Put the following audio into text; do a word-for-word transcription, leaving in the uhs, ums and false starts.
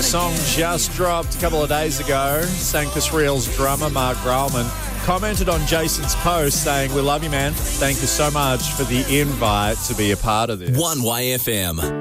Song just dropped a couple of days ago. Sanctus Real's drummer, Mark Grolman, commented on Jason's post saying, "We love you, man. Thank you so much for the invite to be a part of this." one Y F M.